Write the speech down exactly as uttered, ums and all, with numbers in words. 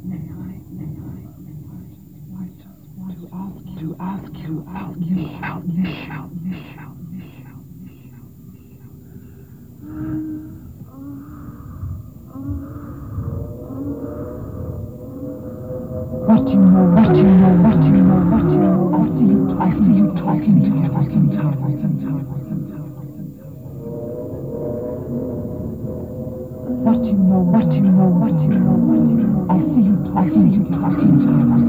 to ask you out you out you out you out what you know, what you know, what you know, what you know. I see you, I see you talking to her sometimes, sometimes, sometimes. What you know, what you know, what you know, what you know. I see you, I see you talking to her.